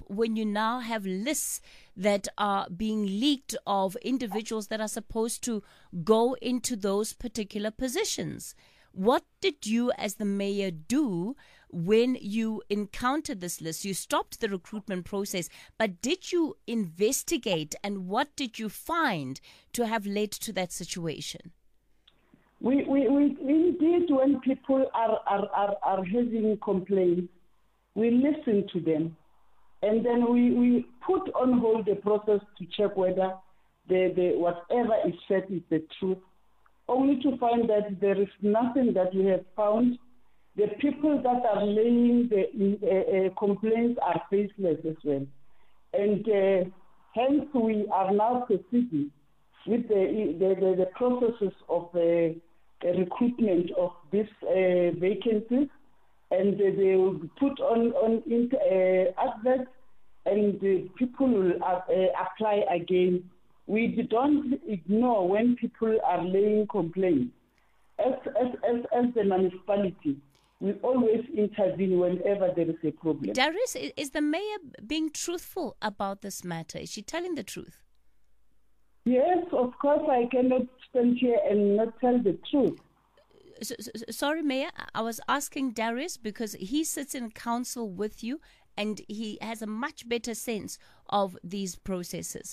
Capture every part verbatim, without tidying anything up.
when you now have lists that are being leaked of individuals that are supposed to go into those particular positions. What did you as the mayor do when you encountered this list? You stopped the recruitment process, but did you investigate, and what did you find to have led to that situation? We, we, we indeed, when people are, are, are, are having complaints, we listen to them. And then we, we put on hold the process to check whether the, the whatever is said is the truth, only to find that there is nothing that we have found. The people that are laying the uh, uh, complaints are faceless as well. And uh, hence we are now proceeding with the, the, the, the processes of the uh, recruitment of these uh, vacancies, and uh, they will be put on, on uh, adverts, and uh, people will uh, uh, apply again. We don't ignore when people are laying complaints. As, as, as, as the municipality, we always intervene whenever there is a problem. Darius, is the mayor being truthful about this matter? Is she telling the truth? Yes, of course. I cannot stand here and not tell the truth. So, so, sorry, Mayor, I was asking Darius because he sits in council with you and he has a much better sense of these processes.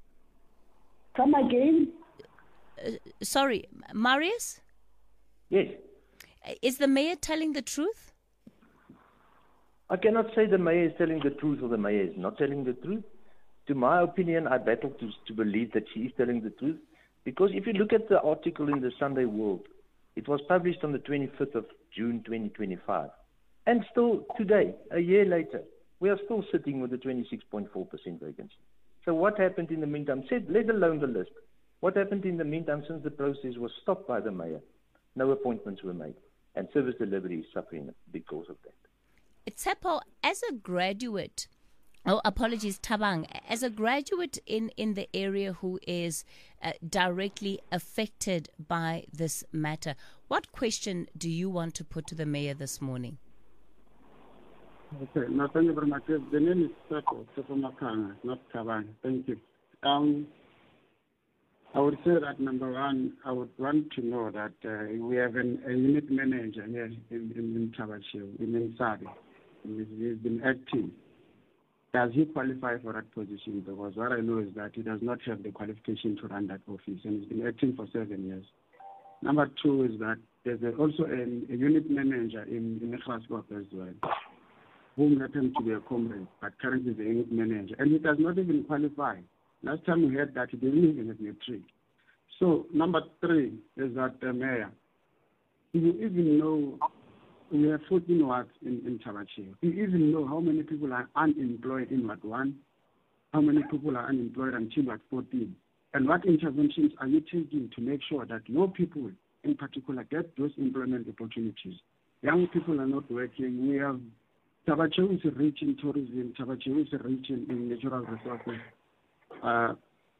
Come again? Uh, sorry, Marius? Yes. Is the mayor telling the truth? I cannot say the mayor is telling the truth or the mayor is not telling the truth. To my opinion, I battle to, to believe that she is telling the truth. Because if you look at the article in the Sunday World, it was published on the twenty-fifth of June twenty twenty-five. And still today, a year later, we are still sitting with a twenty-six point four percent vacancy. So what happened in the meantime, said, let alone the list, what happened in the meantime since the process was stopped by the mayor? No appointments were made, and service delivery is suffering because of that. Tsepo, as a graduate, oh, apologies, Tabang, as a graduate in, in the area who is uh, directly affected by this matter, what question do you want to put to the mayor this morning? Okay, no, thank you very much. The name is Tsepo, Tsepo Makanga, not Tabang. Thank you. Um, I would say that, number one, I would want to know that uh, we have an, a unit manager here in, in, in Tabachio, in Nsadi. He's been acting. Does he qualify for that position? Because what I know is that he does not have the qualification to run that office, and he's been acting for seven years. Number two is that there's a, also a, a unit manager in, in Graskop as well, whom happened to be a comrade, but currently is a unit manager, and he does not even qualify. Last time we heard that he didn't even have matric. So number three is that the uh, mayor, do you even know we have fourteen wards in, in Tabachio? Do you even know how many people are unemployed in Ward one? How many people are unemployed until Ward fourteen? And what interventions are you taking to make sure that your people in particular get those employment opportunities? Young people are not working. We have Tabachio is rich in tourism. Tabachio is rich in, in natural resources. Uh,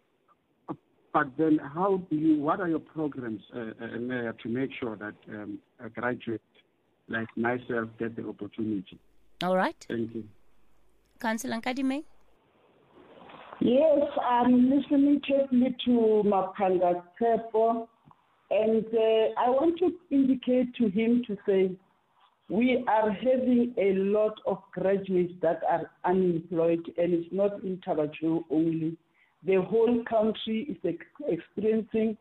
but then how do you, what are your programs uh, uh, to make sure that um, a graduate like myself get the opportunity? All right. Thank you. Councillor Nkadime? Yes, I'm listening carefully to Makanga Tsepo, and uh, I want to indicate to him to say we are having a lot of graduates that are unemployed, and it's not in Tabachio only. The whole country is ex- experiencing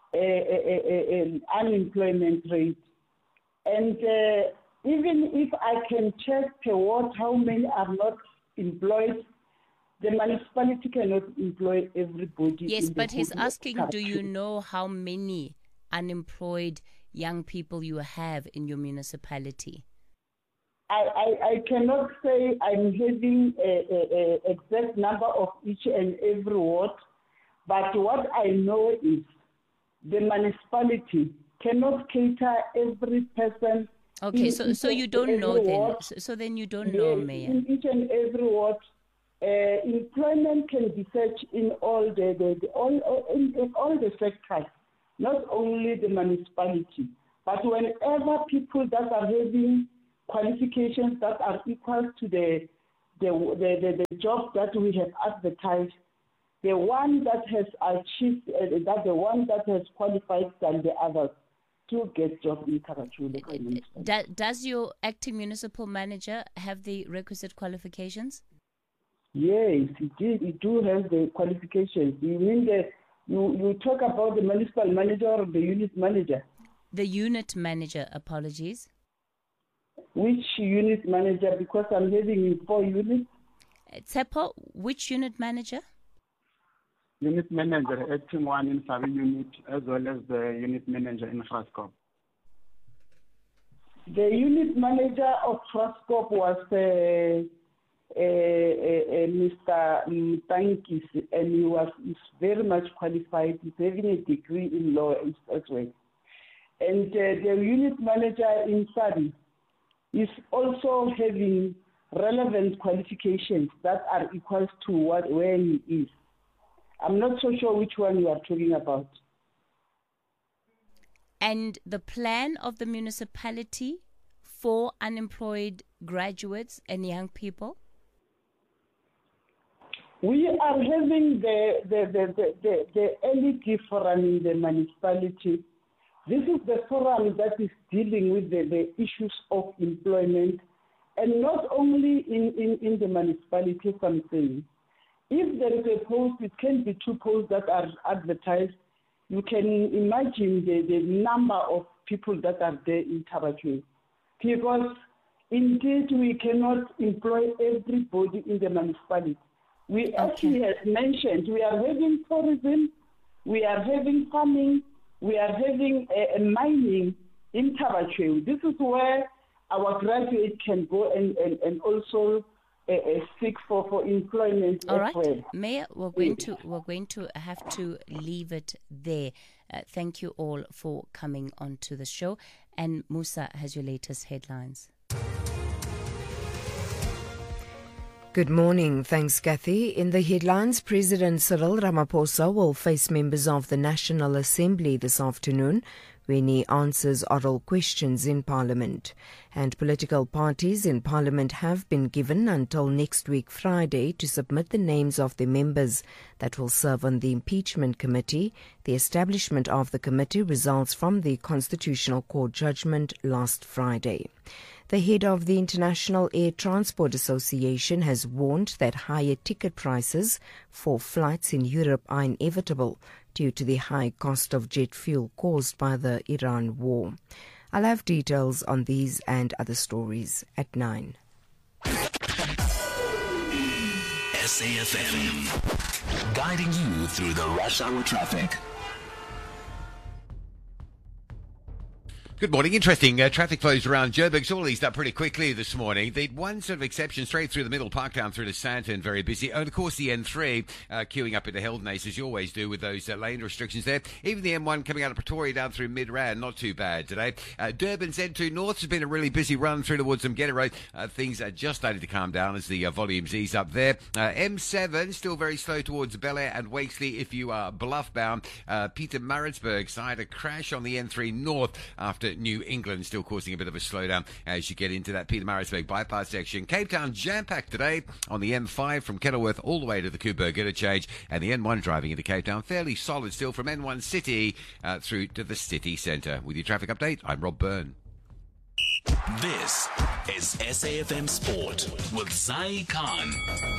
an unemployment rate. And uh, even if I can check per ward how many are not employed, the municipality cannot employ everybody. Yes, but he's asking, country. Do you know how many unemployed young people you have in your municipality? I, I, I cannot say I'm having an exact number of each and every ward, but what I know is the municipality cannot cater every person. Okay, in, so in so you don't know ward. then. So, so then you don't yes, know, Mayor. In each and every ward, uh, employment can be searched in all the, the, the all in, in all the sectors, not only the municipality, but whenever people that are having qualifications that are equal to the the, the, the, the job that we have advertised, the one that has achieved, uh, that the one that has qualified than the others to get job in Tarachule. Do, does your acting municipal manager have the requisite qualifications? Yes, he did. He do have the qualifications. You mean the, you, you talk about the municipal manager or the unit manager? The unit manager, apologies. Which unit manager? Because I'm having four units. Tsepo, which unit manager? Unit manager, acting one in Sabi unit, as well as the unit manager in Graskop. The unit manager of Graskop was uh, uh, uh, Mister Tankis, and he was is very much qualified. He's having a degree in law as well. And uh, the unit manager in Sabi is also having relevant qualifications that are equal to what where he is. I'm not so sure which one you are talking about. And the plan of the municipality for unemployed graduates and young people? We are having the, the, the, the, the, the L E D forum in the municipality. This is the forum that is dealing with the, the issues of employment, and not only in, in, in the municipality, I'm saying. If there is a post, it can be two posts that are advertised. You can imagine the, the number of people that are there in Tarachule. Because indeed we cannot employ everybody in the municipality. We Okay. actually, as mentioned, we are having tourism, we are having farming, we are having a, a mining in Tarachule. This is where our graduates can go and, and, and also uh, uh, seek for, for employment All as right, well. Mayor, we're going to we're going to have to leave it there. Uh, thank you all for coming on to the show. And Musa has your latest headlines. Good morning. Thanks, Kathy. In the headlines, President Cyril Ramaphosa will face members of the National Assembly this afternoon when he answers oral questions in Parliament. And political parties in Parliament have been given until next week Friday to submit the names of the members that will serve on the impeachment committee. The establishment of the committee results from the Constitutional Court judgment last Friday. The head of the International Air Transport Association has warned that higher ticket prices for flights in Europe are inevitable due to the high cost of jet fuel caused by the Iran war. I'll have details on these and other stories at nine. S A F M, guiding you through the rush hour traffic. Good morning. Interesting uh, traffic flows around Joburg. It's all eased up pretty quickly this morning. The one sort of exception straight through the middle, park down through to Sandton, very busy. And of course the N three uh, queuing up into Heldnace as you always do with those uh, lane restrictions there. Even the M one coming out of Pretoria down through Midrand, not too bad today. Uh, Durban Z two North has been a really busy run through towards Mgeta Road. Uh, things are just starting to calm down as the uh, volumes ease up there. Uh, M seven still very slow towards Bel Air and Wakesley if you are bluff bound. Uh, Peter Maritzburg side a crash on the N three North after New England, still causing a bit of a slowdown as you get into that Peter Maritzburg bypass section. Cape Town jam-packed today on the M five from Kenilworth all the way to the Kuiberg interchange, and the N one driving into Cape Town fairly solid still from N one City uh, through to the city centre. With your traffic update, I'm Rob Byrne. This is S A F M Sport with Zai Khan.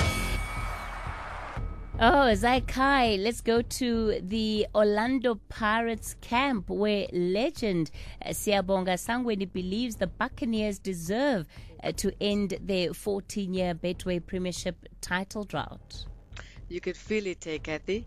Oh, Zaikai, let's go to the Orlando Pirates camp where legend uh, Siyabonga Sangweni believes the Buccaneers deserve uh, to end their fourteen-year Betway Premiership title drought. You could feel it, eh, Kathy?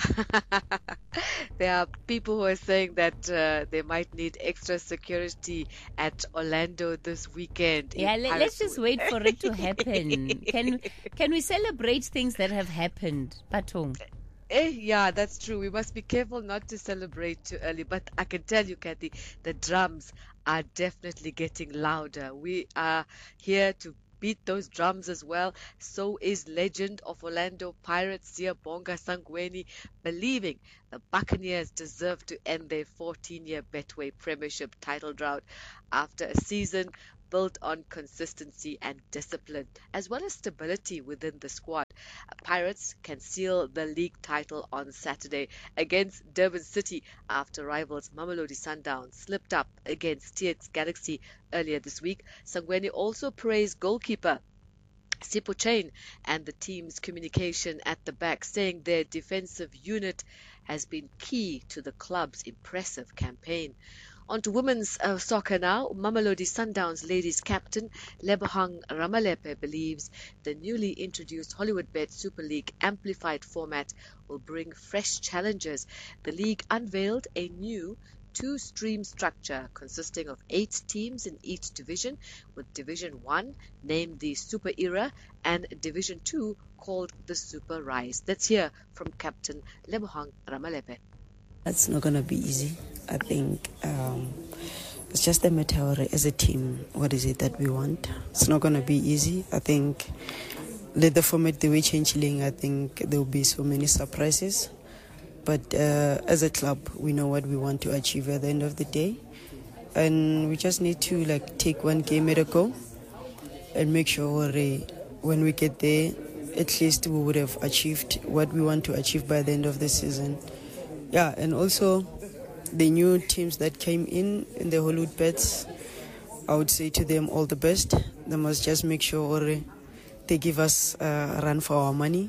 There are people who are saying that uh, they might need extra security at Orlando this weekend. Yeah, let, let's just wait for it to happen. Can can we celebrate things that have happened, Patong? Eh, yeah, that's true. We must be careful not to celebrate too early. But I can tell you, Kathy, the drums are definitely getting louder. We are here to beat those drums as well. So is legend of Orlando Pirates Siyabonga Sangweni believing the Buccaneers deserve to end their fourteen-year Betway Premiership title drought after a season built on consistency and discipline, as well as stability within the squad. Pirates can seal the league title on Saturday against Durban City after rivals Mamelodi Sundowns slipped up against T X Galaxy earlier this week. Sangweni also praised goalkeeper Sipho Chain and the team's communication at the back, saying their defensive unit has been key to the club's impressive campaign. On to women's uh, soccer now. Mamelodi Sundowns ladies captain Lebohang Ramalepe believes the newly introduced Hollywoodbet Super League amplified format will bring fresh challenges. The league unveiled a new two-stream structure consisting of eight teams in each division, with Division one named the Super Era and Division two called the Super Rise. Let's hear from Captain Lebohang Ramalepe. It's not going to be easy. I think um, it's just a matter of, as a team, what is it that we want? It's not going to be easy. I think let the format the way changing, I think there will be so many surprises. But uh, as a club, we know what we want to achieve at the end of the day. And we just need to like take one game at a go and make sure uh, when we get there, at least we would have achieved what we want to achieve by the end of the season. Yeah, and also the new teams that came in, in the Hollywoodbets, I would say to them all the best. They must just make sure uh, they give us a run for our money.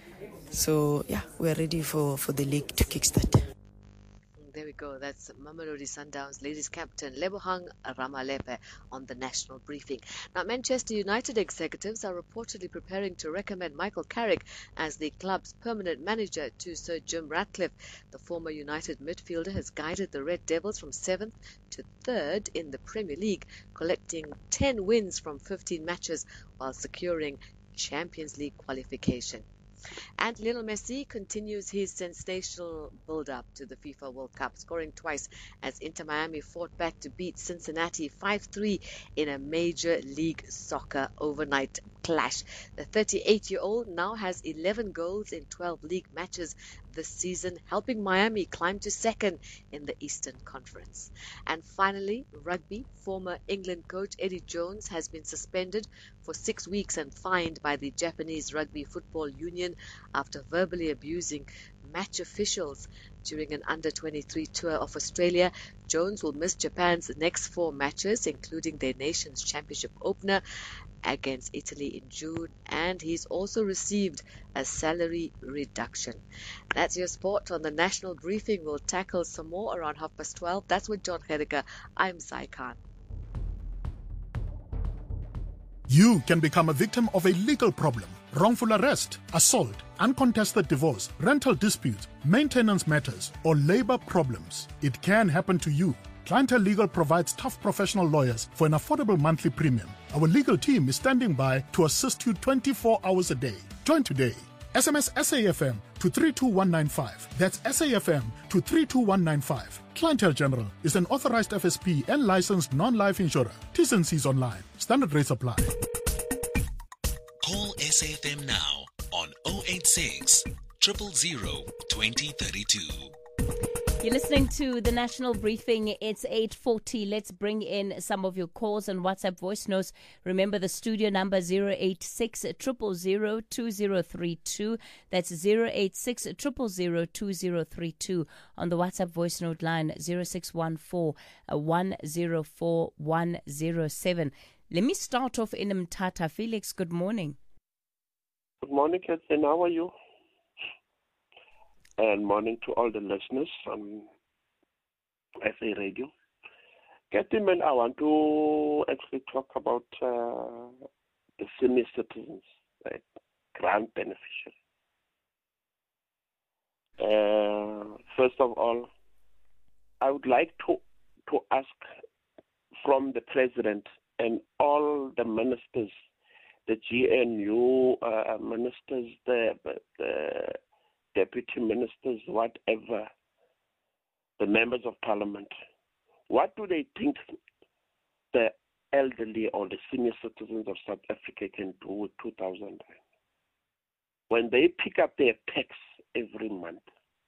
So, yeah, we're ready for, for the league to kickstart. There we go. That's Mamelodi Sundowns ladies captain Lebohang Ramalepe on the national briefing. Now, Manchester United executives are reportedly preparing to recommend Michael Carrick as the club's permanent manager to Sir Jim Ratcliffe. The former United midfielder has guided the Red Devils from seventh to third in the Premier League, collecting ten wins from fifteen matches while securing Champions League qualification. And Lionel Messi continues his sensational build-up to the FIFA World Cup, scoring twice as Inter Miami fought back to beat Cincinnati five three in a Major League Soccer overnight clash. The thirty-eight-year-old now has eleven goals in twelve league matches this season, helping Miami climb to second in the Eastern Conference. And finally, rugby. Former England coach Eddie Jones has been suspended for six weeks and fined by the Japanese Rugby Football Union after verbally abusing match officials during an under twenty-three tour of Australia. Jones will miss Japan's next four matches, including their Nations Championship opener against Italy in June, and he's also received a salary reduction. That's your sport on the national briefing. We'll tackle some more around half past twelve. That's with John Hediger. I'm Sai Khan. You can become a victim of a legal problem. Wrongful arrest, assault, uncontested divorce, rental disputes, maintenance matters, or labor problems. It can happen to you. Clientele Legal provides tough professional lawyers for an affordable monthly premium. Our legal team is standing by to assist you twenty-four hours a day. Join today. S M S S A F M to three two one nine five. That's S A F M to three two one nine five. Clientele General is an authorized F S P and licensed non-life insurer. T's and C's online. Standard rates apply. Call S A F M now on zero eight six, zero zero zero, two zero three two. You're listening to the National Briefing. It's eight forty. Let's bring in some of your calls and WhatsApp voice notes. Remember the studio number zero eight six, zero zero zero, two zero three two. That's zero eight six, zero zero zero, two zero three two. On the WhatsApp voice note line zero six one four, one zero four, one zero seven. Let me start off in Mthatha. Felix, good morning. Good morning, Catherine. How are you? And morning to all the listeners on S A Radio. Catherine, I want to actually talk about uh, the senior citizens, like grant beneficiaries. Uh, first of all, I would like to to ask from the president and all the ministers, the G N U uh, ministers, the, the deputy ministers, whatever, the members of parliament, what do they think the elderly or the senior citizens of South Africa can do with two thousand? When they pick up their tax every month,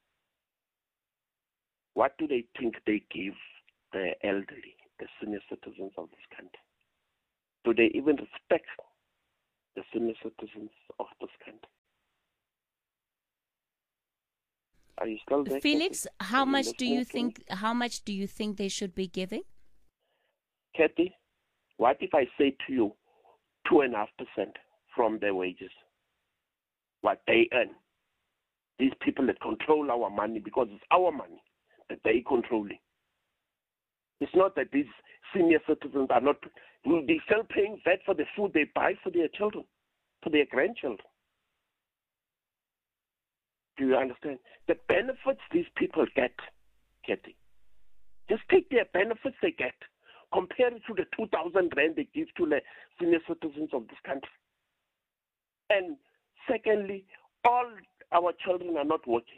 what do they think they give the elderly, the senior citizens of this country? Do they even respect the senior citizens of this country? Are you still there, Felix, Kathy? how Are you much do you listening to me? think how much do you think they should be giving? Kathy, what if I say to you two and a half percent from their wages? What they earn. These people that control our money, because it's our money that they controlling. It's not that these senior citizens are not, will be still paying V A T for the food they buy for their children, for their grandchildren. Do you understand? The benefits these people get, Kathy, just take their benefits they get, compare it to the two thousand rand they give to the senior citizens of this country. And secondly, all our children are not working.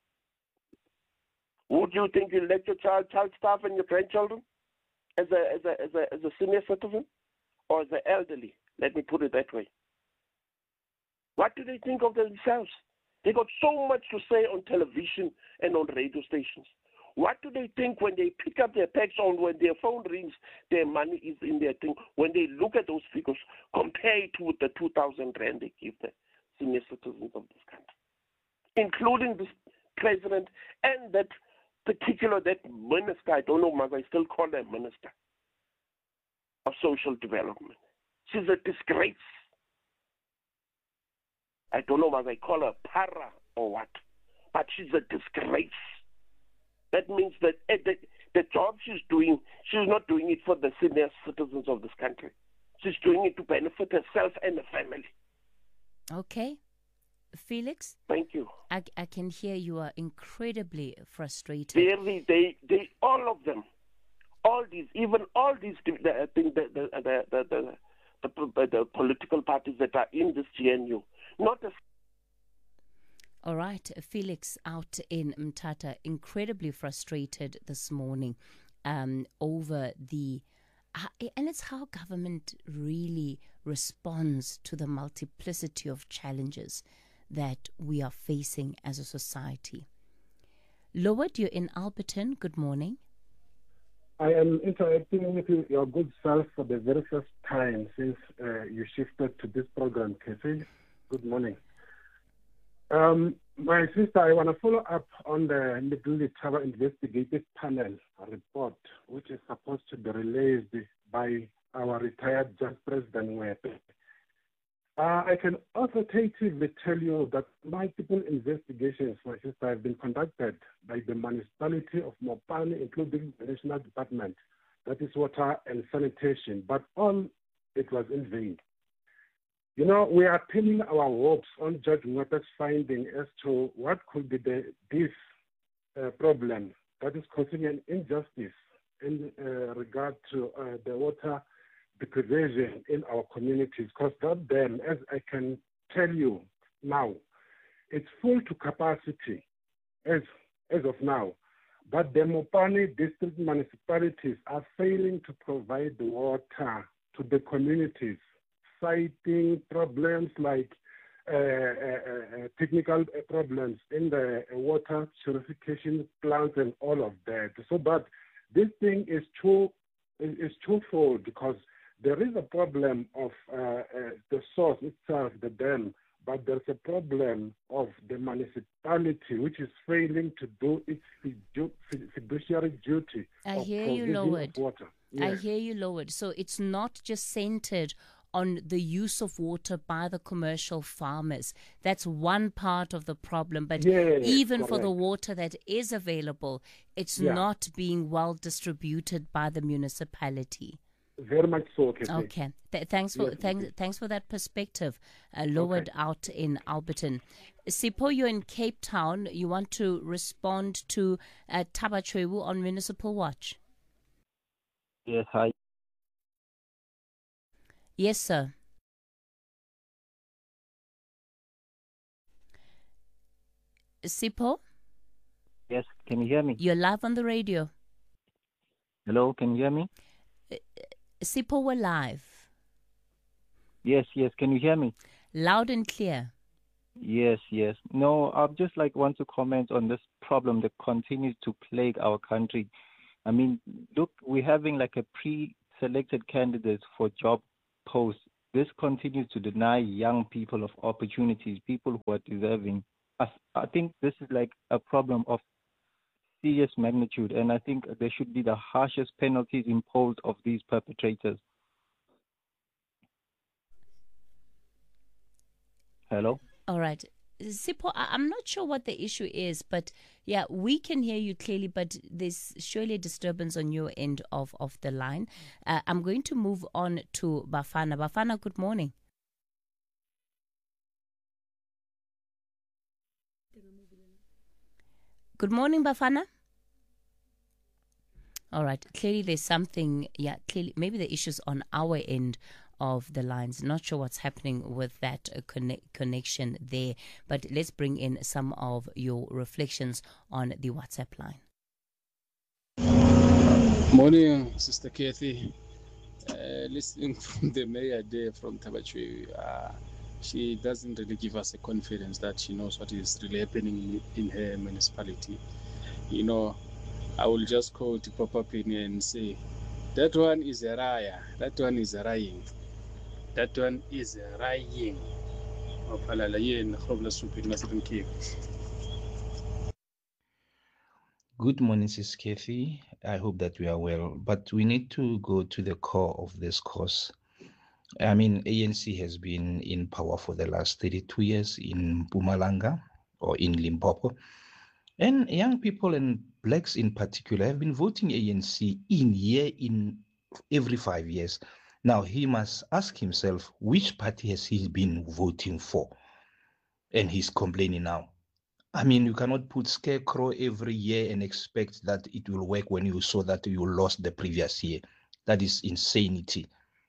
Would you think you let your child, child staff and your grandchildren as a, as a, as a, as a senior citizen or as an elderly? Let me put it that way. What do they think of themselves? They got so much to say on television and on radio stations. What do they think when they pick up their packs on, when their phone rings, their money is in their thing? When they look at those figures, compare it with the two thousand rand they give the senior citizens of this country, including this president and that particular, that minister, I don't know, must I still call her minister of social development. She's a disgrace. I don't know whether I call her para or what, but she's a disgrace. That means that uh, the, the job she's doing, she's not doing it for the senior citizens of this country. She's doing it to benefit herself and her family. Okay. Felix? Thank you. I, I can hear you are incredibly frustrated. Really, they, they, all of them, all these, even all these, the, I think the, the, the, the, the, the, the political parties that are in this G N U, not a All right, Felix out in Mthatha, incredibly frustrated this morning um, over the, uh, and it's how government really responds to the multiplicity of challenges that we are facing as a society. Loward, you're in Alberton. Good morning. I am interacting with you, your good self for the very first time since uh, you shifted to this program, Kathy. Good morning. Um, my sister, I want to follow up on the Little Letaba Investigative Panel report, which is supposed to be released by our retired Judge President Mwepe. Uh, I can authoritatively tell you that multiple investigations, my sister, have been conducted by the municipality of Mopani, including the National Department, that is water and sanitation, but all it was in vain. You know, we are pinning our hopes on Judge Mwepe's finding as to what could be the, this uh, problem that is causing an injustice in uh, regard to uh, the water deprivation in our communities, because that dam, as I can tell you now, it's full to capacity as as of now. But the Mopani district municipalities are failing to provide the water to the communities, citing problems like uh, uh, uh, technical problems in the water purification plants and all of that. So, but this thing is too is twofold, because there is a problem of uh, uh, the source itself, the dam, but there's a problem of the municipality, which is failing to do its fiduciary duty. I of hear you, provision Loward. of water. I Yes. hear you, Loward. So it's not just centered on the use of water by the commercial farmers. That's one part of the problem. But Yes, even for the correct. water that is available, it's Yeah. not being well distributed by the municipality. Very much so, Kathy. Okay. Th- thanks for Yes, thanks okay. thanks for that perspective. Uh, Lowered out in Alberton. Sipho, you're in Cape Town. You want to respond to uh, Thaba Chwebu on Municipal Watch? Yes, hi. Yes, sir. Sipho, Yes, can you hear me? you're live on the radio. Hello, can you hear me? Sipho, we're live. Yes, yes, can you hear me? Loud and clear. Yes, yes. No, I'd just like want to comment on this problem that continues to plague our country. I mean, look, we're having like a pre-selected candidate for job post, this continues to deny young people of opportunities, people who are deserving. I, I think this is like a problem of serious magnitude, and I think there should be the harshest penalties imposed of these perpetrators. Hello? All right. Sipho, I- I'm not sure what the issue is, but yeah, we can hear you clearly, but there's surely a disturbance on your end of, of the line. Uh, I'm going to move on to Bafana. Bafana, good morning. Good morning, Bafana. All right. Clearly there's something, yeah, clearly, maybe the issue's on our end of the lines. Not sure what's happening with that uh, connect, connection there, but let's bring in some of your reflections on the WhatsApp line. Morning, Sister Kathy. Uh, listening from the mayor there from Tabachwe, uh, she doesn't really give us a confidence that she knows what is really happening in her municipality. You know, I will just quote the proper opinion and say, that one is a raya, that one is a raying. That one is Raying. Good morning, Sis Kathy. I hope that we are well, but we need to go to the core of this cause. I mean, A N C has been in power for the last thirty-two years in Mpumalanga or in Limpopo, and young people and blacks in particular have been voting A N C in year in every five years. Now, he must ask himself, which party has he been voting for? And he's complaining now. I mean, you cannot put scarecrow every year and expect that it will work when you saw that you lost the previous year. That is insanity.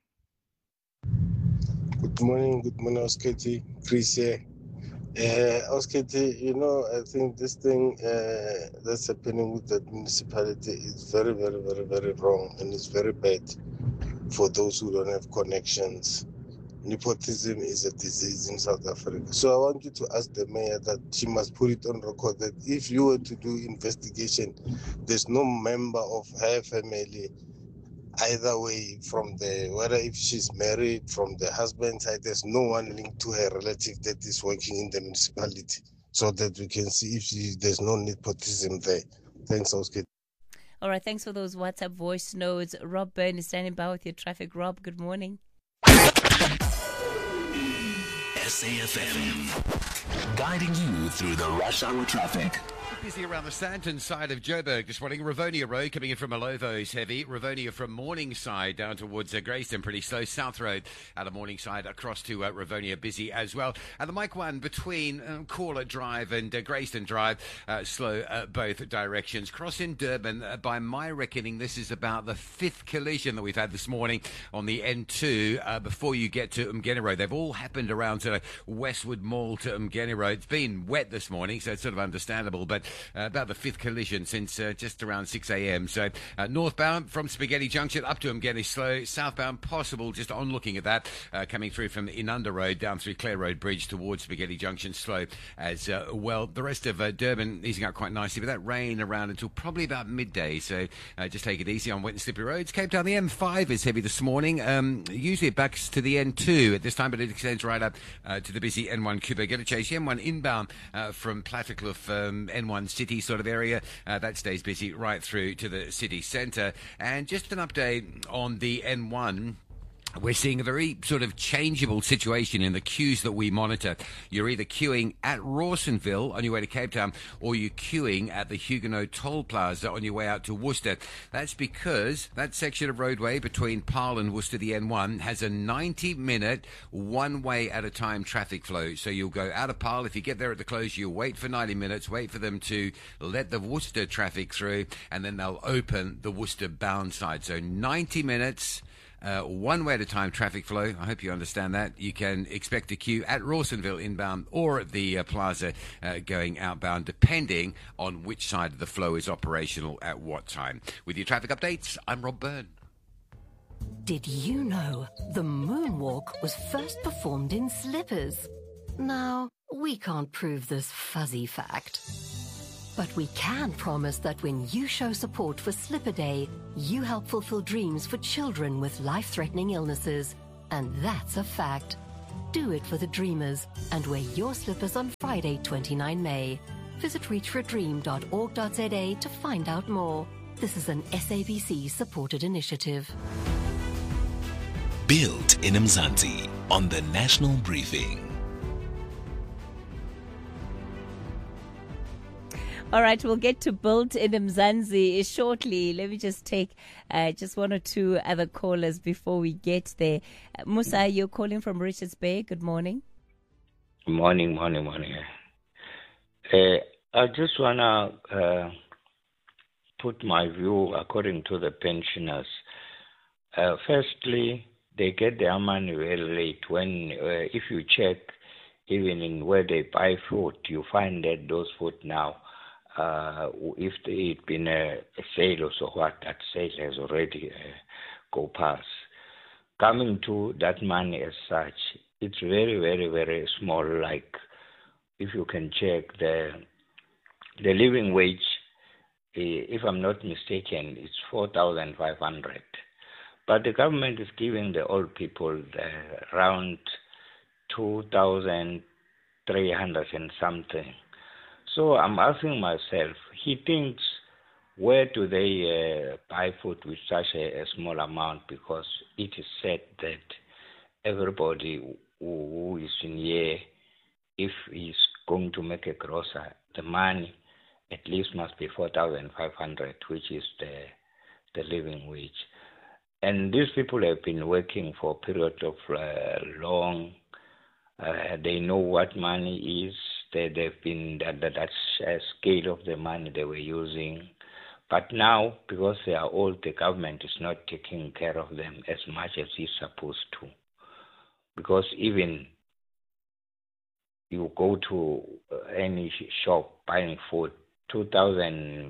Good morning, good morning, Osketi, Chris here. Uh, Osketi, you know, I think this thing uh, that's happening with the municipality is very, very, very, very wrong, and it's very bad for those who don't have connections. Nepotism is a disease in South Africa. So I want you to ask the mayor that she must put it on record that if you were to do investigation, there's no member of her family, either way, from the, whether if she's married, from the husband's side, there's no one linked to her relative that is working in the municipality, so that we can see if she, there's no nepotism there. Thanks, Oscar. All right, thanks for those WhatsApp voice notes. Rob Byrne is standing by with your traffic. Rob, good morning. S A F M, guiding you through the rush hour traffic. Busy around the Sandton side of Joburg this morning. Ravonia Road coming in from Malovo is heavy. Ravonia from Morningside down towards uh, Greyston, pretty slow. South Road out of Morningside across to uh, Ravonia, busy as well. And the Mike one between um, Caller Drive and uh, Greyston Drive, uh, slow uh, both directions. Crossing Durban, uh, by my reckoning, this is about the fifth collision that we've had this morning on the N two uh, before you get to Umgeni Road. They've all happened around to Westwood Mall to Umgeni Road. It's been wet this morning, so it's sort of understandable, but Uh, about the fifth collision since uh, just around six a.m. So uh, northbound from Spaghetti Junction up to Umgeni slow. Southbound possible, just on looking at that, uh, coming through from Inanda Road down through Clare Road Bridge towards Spaghetti Junction slow as uh, well. The rest of uh, Durban easing out quite nicely, but that rain around until probably about midday. So uh, just take it easy on wet and slippery roads. Cape Town, the M five is heavy this morning. Um, usually it backs to the N two at this time, but it extends right up uh, to the busy N one Cuba. Get a chase. M one inbound uh, from Plattekloof, um, N one City sort of area. Uh, that stays busy right through to the city centre. And just an update on the N one. We're seeing a very sort of changeable situation in the queues that we monitor. You're either queuing at Rawsonville on your way to Cape Town, or you're queuing at the Huguenot Toll Plaza on your way out to Worcester. That's because that section of roadway between Paarl and Worcester, the N one, has a ninety minute one-way at a time traffic flow. So you'll go out of Paarl. If you get there at the close, you'll wait for ninety minutes, wait for them to let the Worcester traffic through, and then they'll open the Worcester bound side. So ninety minutes... Uh, one way at a time traffic flow. I hope you understand that. You can expect a queue at Rawsonville inbound or at the uh, plaza uh, going outbound, depending on which side of the flow is operational at what time. With your traffic updates, I'm Rob Byrne. Did you know the moonwalk was first performed in slippers? Now, we can't prove this fuzzy fact, but we can promise that when you show support for Slipper Day, you help fulfill dreams for children with life-threatening illnesses And that's a fact. Do it for the dreamers and wear your slippers on Friday, the twenty-ninth of May. Visit reach for a dream dot org dot za to find out more. This is an S A B C-supported initiative. Built in Mzansi on the National Briefing. All right, we'll get to Built in Mzansi shortly. Let me just take uh, just one or two other callers before we get there. Uh, Musa, you're calling from Richards Bay. Good morning. Morning, morning, morning. Uh, I just want to uh, put my view according to the pensioners. Uh, firstly, they get their money very late. When, uh, if you check, even in where they buy food, you find that those food now, uh, if it been a, a sale or so what, that sale has already uh, go past. Coming to that money as such, it's very, very, very small. Like if you can check the the living wage, if I'm not mistaken, it's four thousand five hundred. But the government is giving the old people the around two thousand three hundred and something. So I'm asking myself, he thinks, where do they uh, buy food with such a, a small amount? Because it is said that everybody who, who is in here, if he's going to make a grocer, the money at least must be four thousand five hundred, which is the the living wage. And these people have been working for a period of uh, long. Uh, they know what money is. They, they've been at that, that scale of the money they were using. But now, because they are old, the government is not taking care of them as much as it's supposed to. Because even you go to any shop buying food, two thousand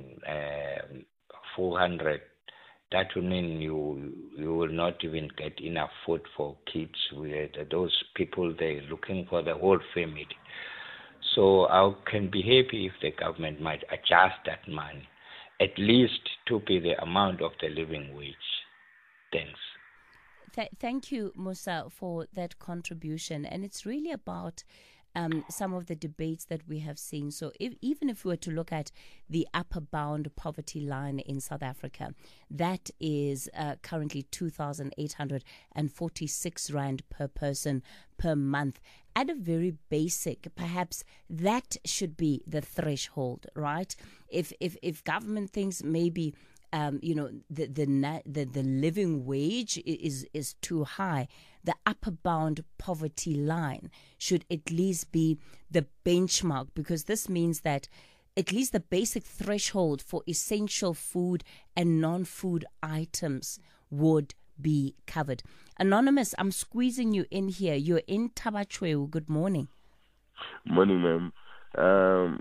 four hundred, that will mean you you will not even get enough food for kids. Those people, they're looking for the whole family. So I can be happy if the government might adjust that money, at least to be the amount of the living wage. Thanks. Th- thank you, Musa, for that contribution. And it's really about Um, some of the debates that we have seen. So if, even if we were to look at the upper bound poverty line in South Africa, that is uh, currently two thousand eight hundred forty-six rand per person per month. At a very basic, perhaps that should be the threshold, right? If if, if government thinks maybe Um, you know, the, the the the living wage is is too high, the upper bound poverty line should at least be the benchmark, because this means that at least the basic threshold for essential food and non-food items would be covered. Anonymous, I'm squeezing you in here. You're in Tabachweu. Good morning. Morning, ma'am. Um,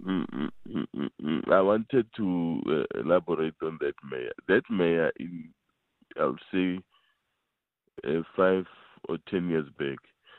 I wanted to uh, elaborate on that mayor. That mayor, in I'll say uh, five or ten years back.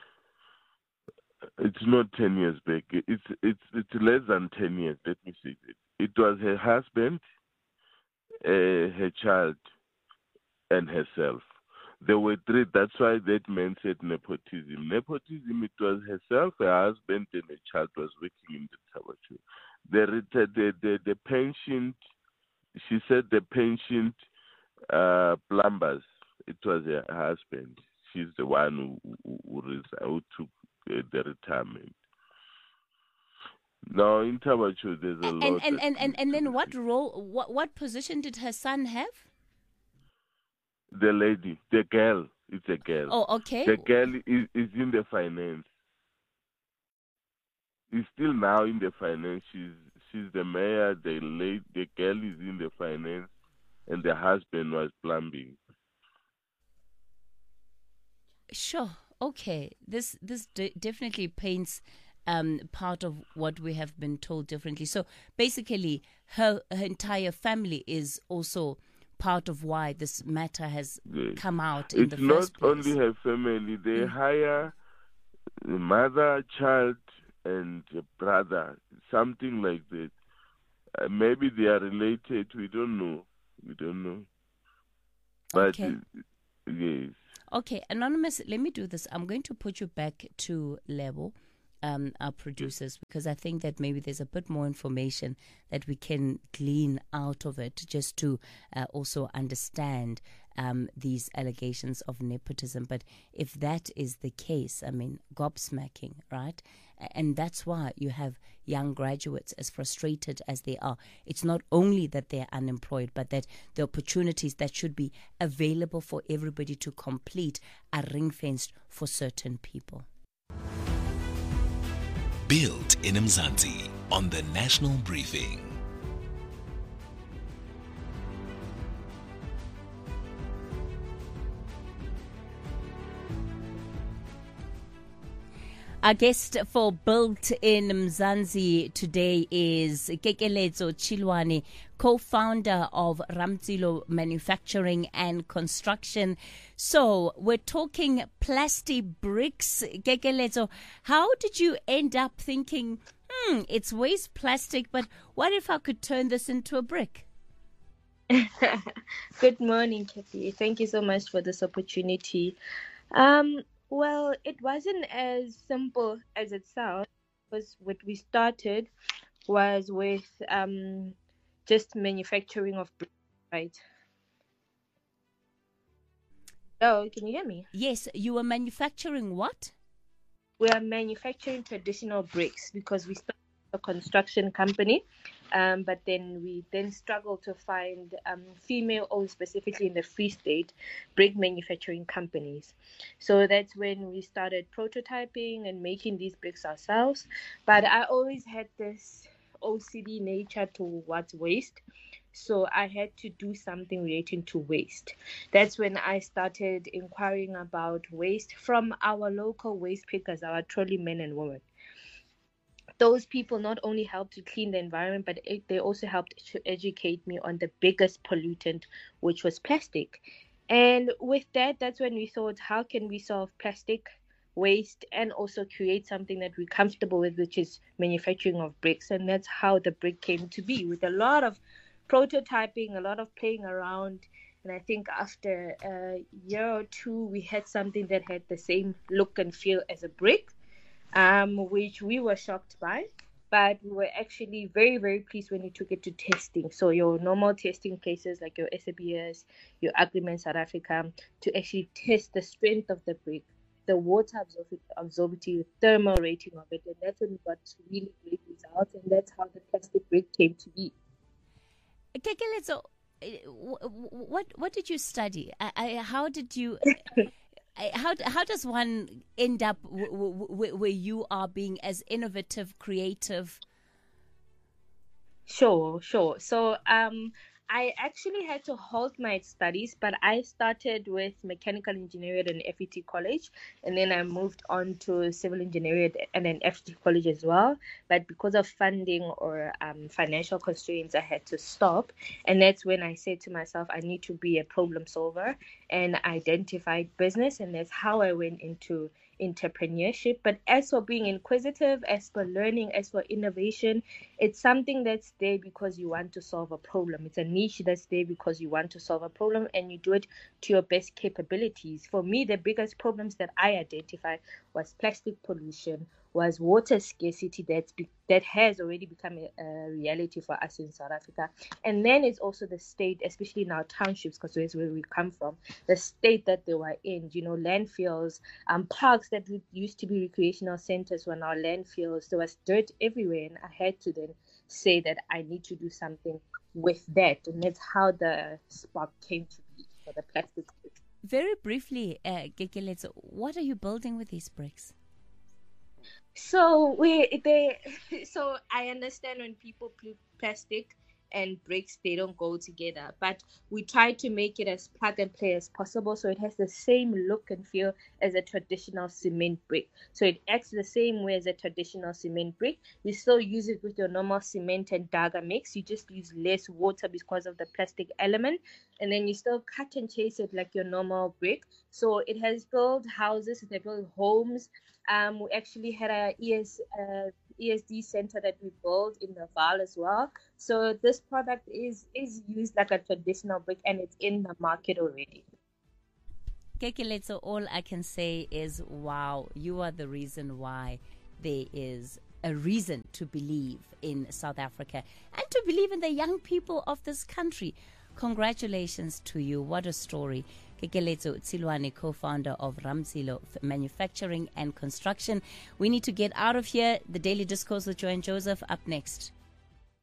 It's not ten years back. It's it's it's less than ten years. Let me say it. It was her husband, uh, her child, and herself. There were three. That's why that man said nepotism. Nepotism. It was herself, her husband, and a child was working in the Tabachu. The the the the pension. She said the pension uh, plumbers. It was her husband. She's the one who who, who, who took uh, the retirement. Now in Tabachu, there's a and, lot. And and, and and then what role? What what position did her son have? The lady, the girl, it's a girl. Oh, okay. The girl is, is in the finance. Is still now in the finance. She's she's the mayor. The lady, the girl is in the finance, and the husband was plumbing. Sure. Okay. This this de- definitely paints um, part of what we have been told differently. So basically, her her entire family is also part of why this matter has Yes. come out in It's the not first place. only her family. They Mm. hire the mother, child, and a brother, something like that. Uh, maybe they are related. We don't know. We don't know. But Okay. uh, Yes. Okay, Anonymous, let me do this. I'm going to put you back to Lebo, um, our producers, because I think that maybe there's a bit more information that we can glean out of it just to uh, also understand um, these allegations of nepotism. But if that is the case, I mean, gobsmacking, right? And that's why you have young graduates as frustrated as they are. It's not only that they're unemployed, but that the opportunities that should be available for everybody to complete are ring-fenced for certain people. Built in Mzansi on the National Briefing. Our guest for Built in Mzansi today is Kekelezo Chilwane, co-founder of Ramtsilo Manufacturing and Construction. So we're talking plastic bricks. Kekelezo, how did you end up thinking, hmm, it's waste plastic, but what if I could turn this into a brick? Good morning, Kathy. Thank you so much for this opportunity. Um, Well, it wasn't as simple as it sounds, because what we started was with um, just manufacturing of bricks, right? Oh, can you hear me? Yes, you were manufacturing what? We are manufacturing traditional bricks because we started a construction company, um, but then we then struggled to find um, female-owned, specifically in the Free State, brick manufacturing companies. So that's when we started prototyping and making these bricks ourselves. But I always had this O C D nature towards waste, so I had to do something relating to waste. That's when I started inquiring about waste from our local waste pickers, our trolley men and women. Those people not only helped to clean the environment, but it, they also helped to educate me on the biggest pollutant, which was plastic. And with that, that's when we thought, how can we solve plastic waste and also create something that we're comfortable with, which is manufacturing of bricks. And that's how the brick came to be, with a lot of prototyping, a lot of playing around. And I think after a year or two, we had something that had the same look and feel as a brick. Um, which we were shocked by, but we were actually very, very pleased when we took it to testing. So your normal testing places like your S A B S, your Agreement South Africa, to actually test the strength of the brick, the water absorbability, the thermal rating of it, and that's when we got really great results, and that's how the plastic brick came to be. Okay, so what what did you study? I, I, how did you? How how does one end up w- w- w- where you are being as innovative, creative? Sure, sure. So um, I actually had to halt my studies, but I started with mechanical engineering at an F E T college, and then I moved on to civil engineering at an F E T college as well. But because of funding or um, financial constraints, I had to stop. And that's when I said to myself, I need to be a problem solver, and identified business, and that's how I went into entrepreneurship. But as for being inquisitive, as for learning, as for innovation, it's something that's there because you want to solve a problem. It's a niche that's there because you want to solve a problem, and you do it to your best capabilities. For me, the biggest problems that I identified was plastic pollution, was water scarcity that's be- that has already become a, a reality for us in South Africa. And then it's also the state, especially in our townships, because that's where we come from, the state that they were in, you know, landfills, um, parks that used to be recreational centers were now landfills. There was dirt everywhere, and I had to then say that I need to do something with that. And that's how the spark came to be for the plastic bricks. Very briefly, uh, Kekelezo, what are you building with these bricks? So we they so I understand when people put plastic and bricks, they don't go together, but we try to make it as plug and play as possible, so it has the same look and feel as a traditional cement brick. So it acts the same way as a traditional cement brick. You still use it with your normal cement and daga mix, you just use less water because of the plastic element, and then you still cut and chase it like your normal brick. So it has built houses, it has built homes. Um, we actually had a E S, uh, E S D center that we built in the Vaal as well. So this product is is used like a traditional brick, and it's in the market already. Kekeletso, all I can say is, wow, you are the reason why there is a reason to believe in South Africa and to believe in the young people of this country. Congratulations to you. What a story. Kekeletso Tsilwane, co-founder of Ramzilo Manufacturing and Construction. We need to get out of here. The Daily Discourse with Joy and Joseph up next.